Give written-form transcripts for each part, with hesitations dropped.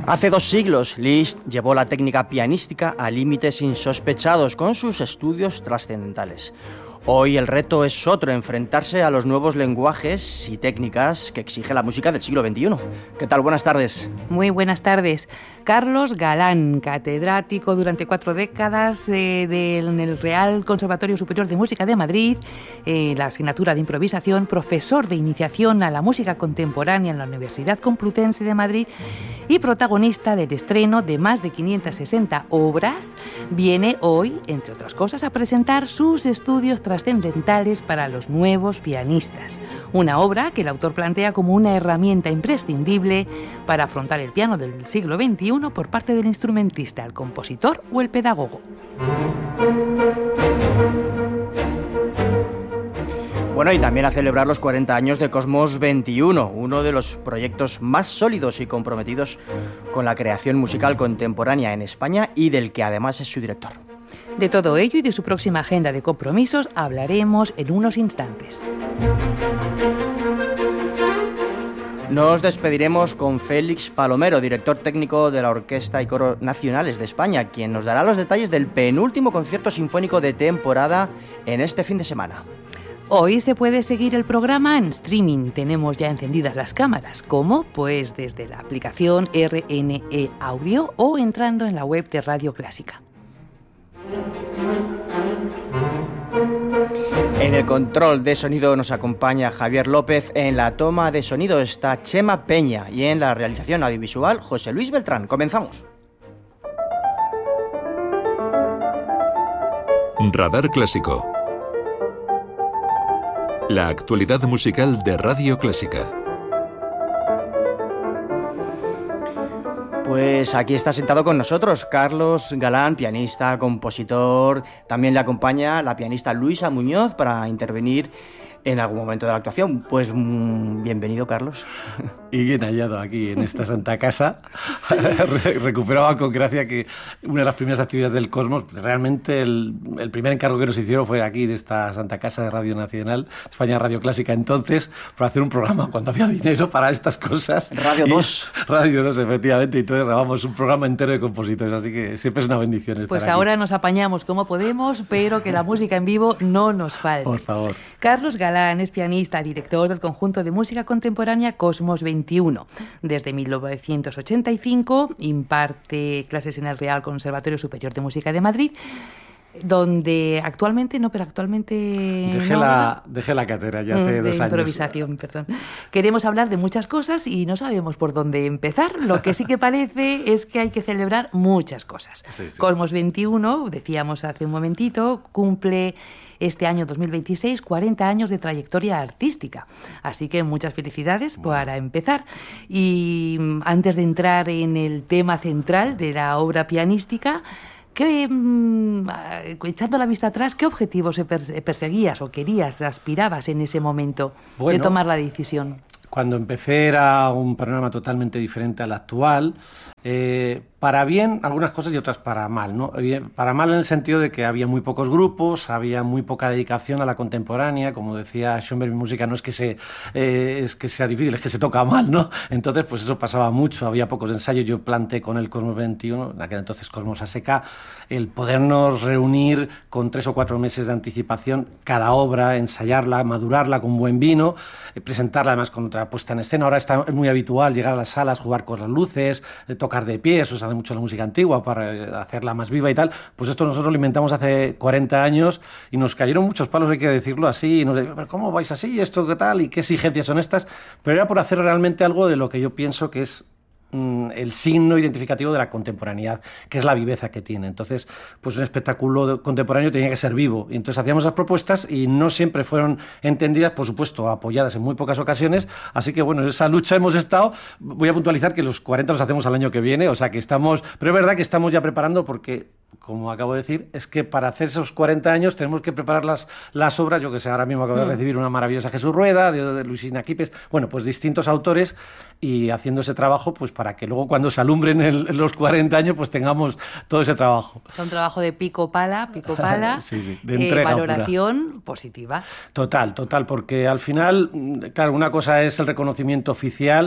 Hace 2 siglos, Liszt llevó la técnica pianística a límites insospechados con sus estudios trascendentales. Hoy el reto es otro, enfrentarse a los nuevos lenguajes y técnicas que exige la música del siglo XXI. ¿Qué tal? Buenas tardes. Muy buenas tardes. Carlos Galán, catedrático durante 4 décadas en el Real Conservatorio Superior de Música de Madrid, la asignatura de improvisación, profesor de iniciación a la música contemporánea en la Universidad Complutense de Madrid y protagonista del estreno de más de 560 obras, viene hoy, entre otras cosas, a presentar sus estudios trascendentales para los nuevos pianistas. Una obra que el autor plantea como una herramienta imprescindible para afrontar el piano del siglo XXI por parte del instrumentista, el compositor o el pedagogo. Bueno, y también a celebrar los 40 años de Cosmos 21, uno de los proyectos más sólidos y comprometidos con la creación musical contemporánea en España y del que además es su director. De todo ello y de su próxima agenda de compromisos hablaremos en unos instantes. Nos despediremos con Félix Palomero, director técnico de la Orquesta y Coro Nacionales de España, quien nos dará los detalles del penúltimo concierto sinfónico de temporada en este fin de semana. Hoy se puede seguir el programa en streaming. Tenemos ya encendidas las cámaras. ¿Cómo? Pues desde la aplicación RNE Audio o entrando en la web de Radio Clásica. En el control de sonido nos acompaña Javier López, en la toma de sonido está Chema Peña y en la realización audiovisual José Luis Beltrán. Comenzamos. Radar Clásico. La actualidad musical de Radio Clásica. Pues aquí está sentado con nosotros Carlos Galán, pianista, compositor. También le acompaña la pianista Luisa Muñoz para intervenir en algún momento de la actuación. Pues bienvenido, Carlos. Y bien hallado aquí en esta santa casa. Recuperaba con gracia que una de las primeras actividades del Cosmos, realmente el primer encargo que nos hicieron fue aquí, de esta santa casa de Radio Nacional, España Radio Clásica entonces, para hacer un programa cuando había dinero para estas cosas. Radio 2. Radio 2, efectivamente, y entonces grabamos un programa entero de compositores, así que siempre es una bendición estar pues aquí. Ahora nos apañamos como podemos, pero que la música en vivo no nos falte. Por favor. Carlos Galán es pianista, director del conjunto de música contemporánea Cosmos 21. Desde 1985 imparte clases en el Real Conservatorio Superior de Música de Madrid, donde actualmente dejé la cátedra ya hace 2 años. De improvisación, perdón. Queremos hablar de muchas cosas y no sabemos por dónde empezar. Lo que sí que parece es que hay que celebrar muchas cosas. Sí. Cosmos 21, decíamos hace un momentito, cumple este año 2026 40 años de trayectoria artística. Así que muchas felicidades para empezar. Y antes de entrar en el tema central de la obra pianística, echando la vista atrás, ¿qué objetivos perseguías o aspirabas en ese momento de tomar la decisión? Cuando empecé era un panorama totalmente diferente al actual. Para bien algunas cosas y otras para mal, ¿no? Para mal en el sentido de que había muy pocos grupos, había muy poca dedicación a la contemporánea. Como decía Schoenberg, mi música no es que sea difícil, es que se toca mal, ¿no? Entonces pues eso pasaba mucho, había pocos ensayos. Yo planteé con el Cosmos 21, en aquel entonces Cosmos ASK, el podernos reunir con 3 o 4 meses de anticipación cada obra, ensayarla, madurarla con buen vino, presentarla además con otra puesta en escena. Ahora está muy habitual llegar a las salas, jugar con las luces, tocar de pie, eso se hace mucho en la música antigua para hacerla más viva y tal. Pues esto nosotros lo inventamos hace 40 años y nos cayeron muchos palos, hay que decirlo así, y nos decían, ¿cómo vais así? ¿Esto qué tal? ¿Y qué exigencias son estas? Pero era por hacer realmente algo de lo que yo pienso que es el signo identificativo de la contemporaneidad, que es la viveza que tiene. Entonces, pues un espectáculo contemporáneo tenía que ser vivo. Y entonces hacíamos esas propuestas y no siempre fueron entendidas, por supuesto, apoyadas en muy pocas ocasiones. Así que, bueno, en esa lucha hemos estado. Voy a puntualizar que los 40 los hacemos al año que viene, o sea que estamos. Pero es verdad que estamos ya preparando porque, como acabo de decir, es que para hacer esos 40 años tenemos que preparar las obras. Yo que sé, ahora mismo acabo de recibir una maravillosa Jesús Rueda, de Luisina Quipes, bueno, pues distintos autores, y haciendo ese trabajo pues para que luego cuando se alumbren los 40 años pues tengamos todo ese trabajo. Es un trabajo de pico pala, sí, de entrega valoración pura. Positiva. Total, porque al final, claro, una cosa es el reconocimiento oficial,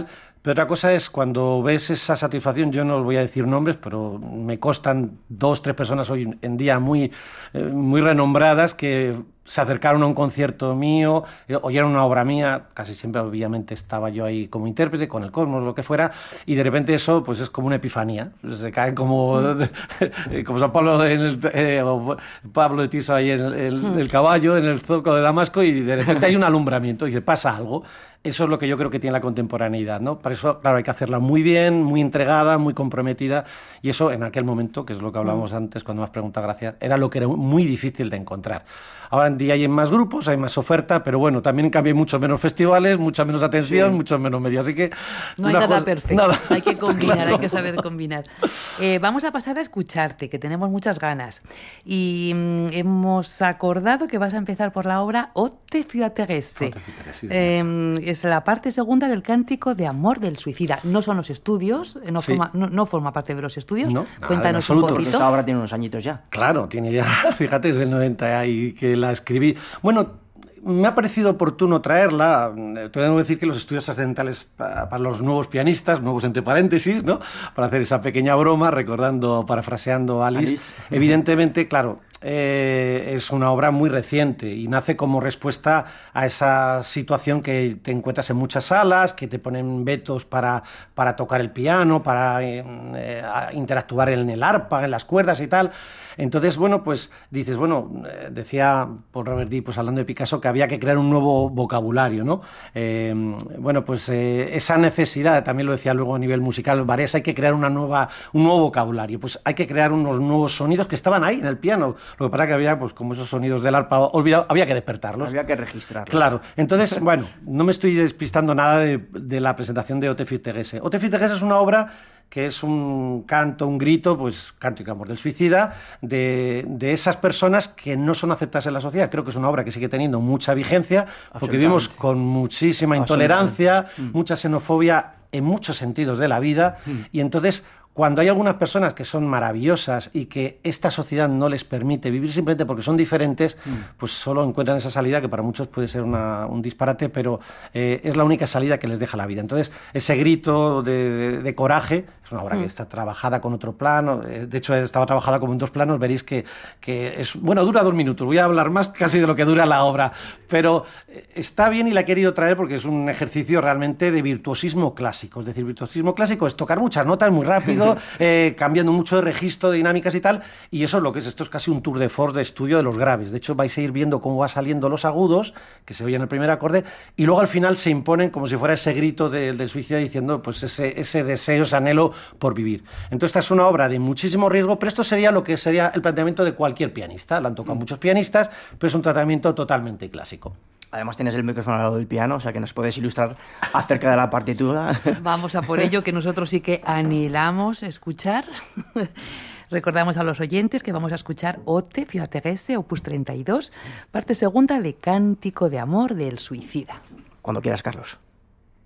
Pero otra cosa es cuando ves esa satisfacción, yo no os voy a decir nombres, pero me constan 2, 3 personas hoy en día muy renombradas que se acercaron a un concierto mío, oyeron una obra mía, casi siempre obviamente estaba yo ahí como intérprete, con el Cosmos, lo que fuera, y de repente eso pues es como una epifanía, se cae como San Pablo o Pablo de Tiso ahí en el caballo, en el zoco de Damasco, y de repente hay un alumbramiento y se pasa algo. Eso es lo que yo creo que tiene la contemporaneidad, ¿no? Para eso, claro, hay que hacerla muy bien, muy entregada, muy comprometida, y eso en aquel momento, que es lo que hablábamos antes cuando me has preguntado, gracias, era lo que era muy difícil de encontrar. Ahora en día hay más grupos, hay más oferta, pero bueno, también en cambio hay muchos menos festivales, mucha menos atención, muchos menos medios, así que... No hay nada perfecto, hay que combinar, claro. Hay que saber combinar. Vamos a pasar a escucharte, que tenemos muchas ganas, y hemos acordado que vas a empezar por la obra O te fui a Thérèse. Es la parte segunda del Cántico de Amor del Suicida. No son los estudios, no forma parte de los estudios. No, cuéntanos un poquito. Esta obra tiene unos añitos ya. Claro, tiene ya, fíjate, desde el 90 y que la escribí. Bueno, me ha parecido oportuno traerla. Tengo que decir que los estudios trascendentales para los nuevos pianistas, nuevos entre paréntesis, ¿no? Para hacer esa pequeña broma, parafraseando a Alice. Evidentemente, claro, es una obra muy reciente y nace como respuesta a esa situación que te encuentras en muchas salas, que te ponen vetos para tocar el piano, para interactuar en el arpa, en las cuerdas y tal. Entonces, bueno, pues dices, decía Paul Robert Dee, pues hablando de Picasso, que había que crear un nuevo vocabulario, ¿no? Esa necesidad, también lo decía luego a nivel musical, Varese, hay que crear un nuevo vocabulario, pues hay que crear unos nuevos sonidos que estaban ahí en el piano. Lo que pasa es que había, pues como esos sonidos del arpa olvidado, había que despertarlos. Había que registrarlos. Claro, entonces, bueno, no me estoy despistando nada de la presentación de O te fui a Thérèse. O te fui a Thérèse es una obra que es un canto, un grito, pues Cántico de Amor del Suicida, de esas personas que no son aceptadas en la sociedad. Creo que es una obra que sigue teniendo mucha vigencia, porque vivimos con muchísima intolerancia, mucha xenofobia en muchos sentidos de la vida, y entonces... Cuando hay algunas personas que son maravillosas y que esta sociedad no les permite vivir simplemente porque son diferentes, pues solo encuentran esa salida que para muchos puede ser un disparate, pero es la única salida que les deja la vida. Entonces, ese grito de coraje, es una obra que está trabajada con otro plano, de hecho estaba trabajada como en 2 planos, veréis que es, dura 2 minutos, voy a hablar más casi de lo que dura la obra, pero está bien y la he querido traer porque es un ejercicio realmente de virtuosismo clásico. Es decir, virtuosismo clásico es tocar muchas notas muy rápido, cambiando mucho de registro, de dinámicas y tal, y eso es lo que es. Esto es casi un tour de force de estudio de los graves. De hecho, vais a ir viendo cómo va saliendo los agudos, que se oyen en el primer acorde, y luego al final se imponen como si fuera ese grito del suicida diciendo pues ese deseo, ese anhelo por vivir. Entonces esta es una obra de muchísimo riesgo, pero esto sería lo que sería el planteamiento de cualquier pianista. La han tocado muchos pianistas, pero es un tratamiento totalmente clásico. Además tienes el micrófono al lado del piano, o sea que nos puedes ilustrar acerca de la partitura. Vamos a por ello, que nosotros sí que anhelamos escuchar. Recordamos a los oyentes que vamos a escuchar O te fui a Thérèse, opus 32, parte segunda de Cántico de Amor del Suicida. Cuando quieras, Carlos.